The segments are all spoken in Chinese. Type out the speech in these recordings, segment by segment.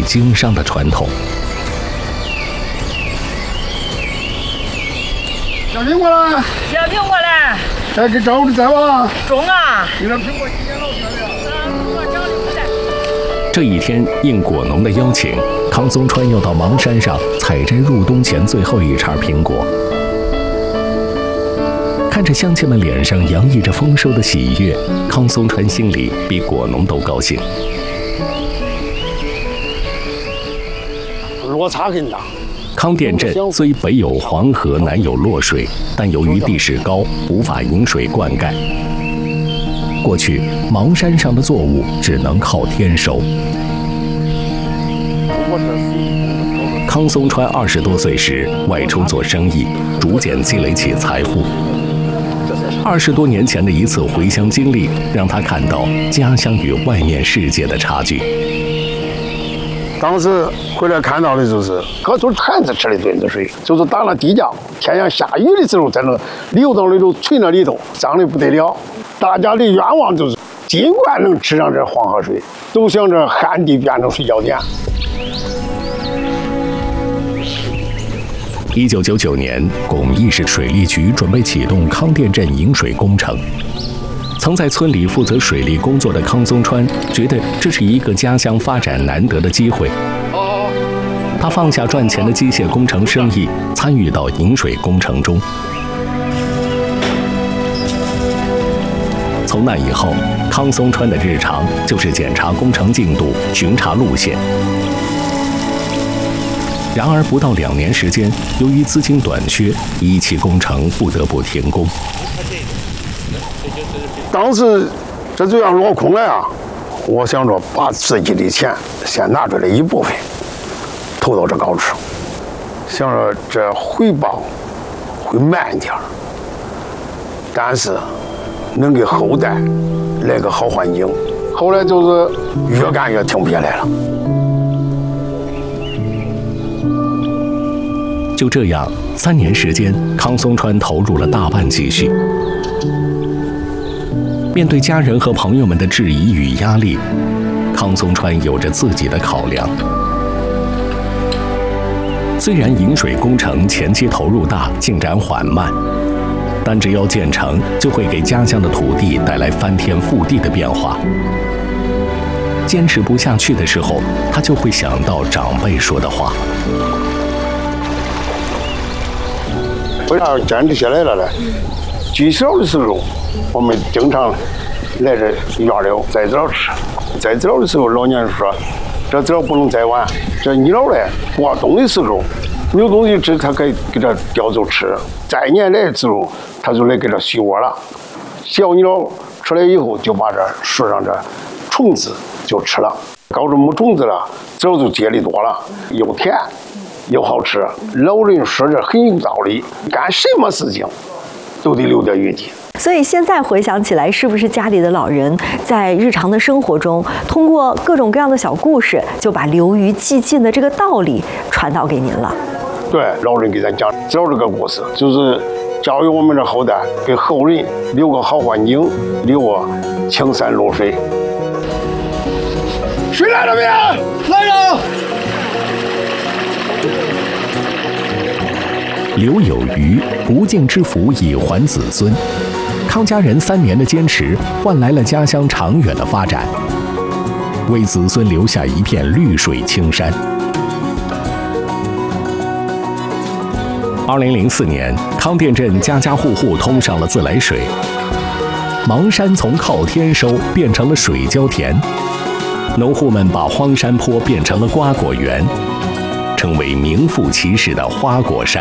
经商的传统。 小苹果了， 小苹果了， 哎，给找我的在吧？ 中啊！ 你这苹果今年老漂亮。 我长得不赖。 这一天，应果农的邀请，康松川要到邙山上采摘入冬前最后一茬苹果。看着乡亲们脸上洋溢着丰收的喜悦，康松川心里比果农都高兴。 落差很大。 康店镇虽北有黄河，南有洛水，但由于地势高，无法引水灌溉。过去邙山上的作物只能靠天收。康松川20多岁时外出做生意，逐渐积累起财富。20多年前的一次回乡经历，让他看到家乡与外面世界的差距。 当时回来看到的就是各种孩子吃的墩子水，就是打了地窖，天阳下雨的时候在那流到里头存到里头，脏的不得了。大家的愿望就是尽管能吃上这黄河水，都想着旱地变成水浇田。 1999年，巩义市水利局准备启动康店镇引水工程。曾在村里负责水利工作的康松川觉得这是一个家乡发展难得的机会。他放下赚钱的机械工程生意，参与到引水工程中。从那以后，康松川的日常就是检查工程进度、巡查路线。然而，不到2年时间，由于资金短缺，一期工程不得不停工。 当时这就要落空了呀，我想着把自己的钱先拿出来一部分投到这高处，想着这回报会慢一点，但是能给后代来个好环境。后来就是越干越停不下来了。 就这样，3年时间，康松川投入了大半积蓄。面对家人和朋友们的质疑与压力，康松川有着自己的考量。虽然引水工程前期投入大，进展缓慢，但只要建成，就会给家乡的土地带来翻天覆地的变化。坚持不下去的时候，他就会想到长辈说的话。 为啥坚持下来了呢？最小的时候，我们经常来这院里摘枣吃。摘枣的时候，老年人说，这枣不能摘完，这你老嘞过冬的时候没有东西吃，他给这叼走吃。再年来的时候，他就来给这续窝了。小鸟出来以后，就把这树上这虫子就吃了。搞着没虫子了，枣就结的多了，又甜又好吃。老人说这很有道理，干什么事情都得留点余地。 所以现在回想起来，是不是家里的老人在日常的生活中，通过各种各样的小故事，就把流于寂静的这个道理传导给您了？ 对，老人给咱讲枣这个故事，就是教育我们的后代，给后人留个好环境，留个青山绿水。水来了没有？来了。 留有余，不敬之福以还子孙。康家人3年的坚持，换来了家乡长远的发展，为子孙留下一片绿水青山。2004年，康店镇家家户户通上了自来水，邙山从靠天收变成了水浇田，农户们把荒山坡变成了瓜果园，成为名副其实的花果山。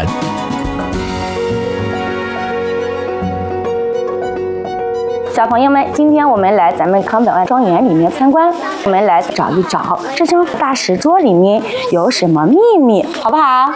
小朋友们，今天我们来咱们康本万庄园里面参观，我们来找一找这张大石桌里面有什么秘密，好不好？好。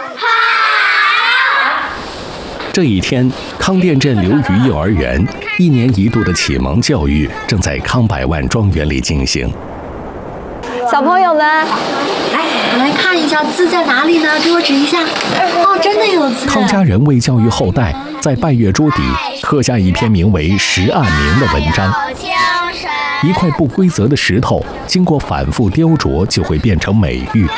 这一天，康店镇流鱼幼儿园1年1度的启蒙教育正在康百万庄园里进行。 小朋友们， 来，我们来看一下字在哪里呢？给我指一下。哦，真的有字。 康家人为教育后代，在拜月桌底刻下一篇名为《石案铭》的文章。一块不规则的石头，经过反复雕琢，就会变成美玉。